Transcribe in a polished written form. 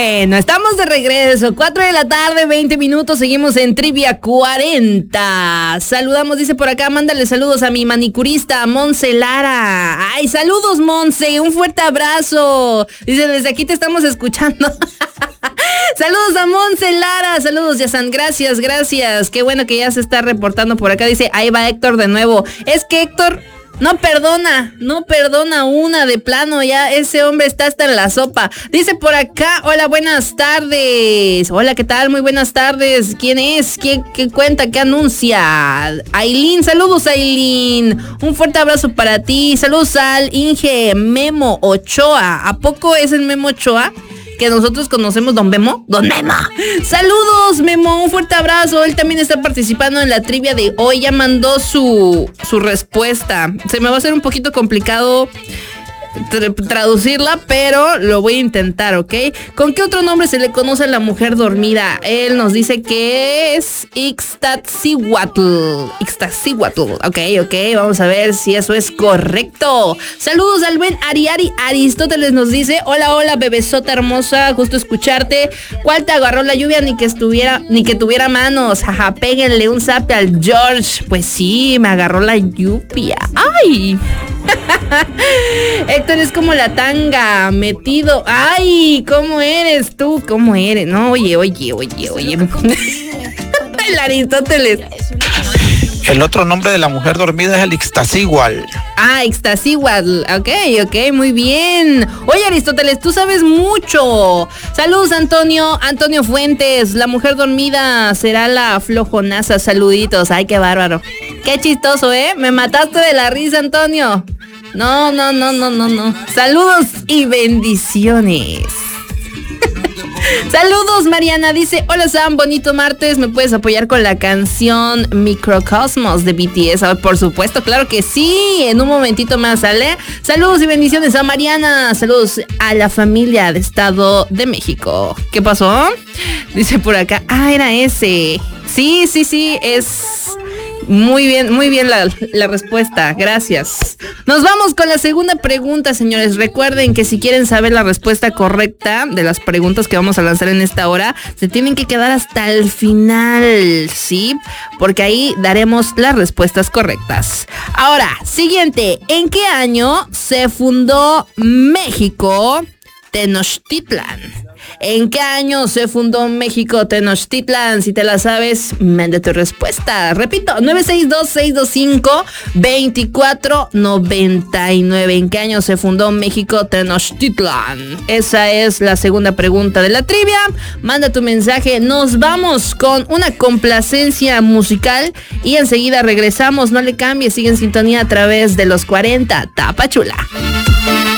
Bueno, estamos de regreso, 4 de la tarde, 20 minutos, seguimos en Trivia 40. Saludamos, dice por acá, mándale saludos a mi manicurista, Monse Lara. Ay, saludos, Monse, un fuerte abrazo. Dice, desde aquí te estamos escuchando. Saludos a Monse Lara, saludos, Yasan, gracias. Qué bueno que ya se está reportando por acá. Dice, ahí va Héctor de nuevo. Es que Héctor no perdona una de plano, ya ese hombre está hasta en la sopa. Dice por acá, hola, buenas tardes. Hola, ¿qué tal? Muy buenas tardes. ¿Quién es? ¿Qué cuenta? ¿Qué anuncia? Ailín, saludos, Ailín. Un fuerte abrazo para ti. Saludos al Inge Memo Ochoa. ¿A poco es el Memo Ochoa que nosotros conocemos, don Memo? Don Memo. Saludos, Memo, un fuerte abrazo. Él también está participando en la trivia de hoy. Ya mandó su respuesta. Se me va a hacer un poquito complicado traducirla, pero lo voy a intentar, ¿ok? ¿Con qué otro nombre se le conoce a la mujer dormida? Él nos dice que es Ixtaccihuatl. Ok, vamos a ver si eso es correcto. Saludos al buen Ariari. Aristóteles nos dice, hola, bebesota hermosa, gusto escucharte. ¿Cuál te agarró la lluvia ni que tuviera manos? Jaja, péguenle un zape al George. Pues sí, me agarró la lluvia. ¡Ay! Héctor es como la tanga, metido. ¡Ay! ¿Cómo eres tú? ¿Cómo eres? No, oye. El Aristóteles. El otro nombre de la mujer dormida es el Ixtaccihuatl. Ah, Ixtaccihuatl. Ok, muy bien. Oye, Aristóteles, tú sabes mucho. Saludos, Antonio Fuentes. La mujer dormida será la flojonaza. Saluditos. Ay, qué bárbaro. Qué chistoso, ¿eh? Me mataste de la risa, Antonio. No. Saludos y bendiciones. Saludos, Mariana, dice, hola Sam, bonito martes, ¿me puedes apoyar con la canción Microcosmos de BTS? Ah, por supuesto, claro que sí, en un momentito más sale. Saludos y bendiciones a Mariana, saludos a la familia de Estado de México. ¿Qué pasó? Dice por acá, era ese. Sí, es... Muy bien la respuesta, gracias. Nos vamos con la segunda pregunta, señores. Recuerden que si quieren saber la respuesta correcta de las preguntas que vamos a lanzar en esta hora, se tienen que quedar hasta el final, ¿sí? Porque ahí daremos las respuestas correctas. Ahora, siguiente, ¿en qué año se fundó México Tenochtitlan? ¿En qué año se fundó México Tenochtitlan? Si te la sabes, manda tu respuesta. Repito, 962-625-2499. ¿En qué año se fundó México Tenochtitlan? Esa es la segunda pregunta de la trivia. Manda tu mensaje. Nos vamos con una complacencia musical y enseguida regresamos. No le cambies, sigue en sintonía a través de los 40 Tapachula.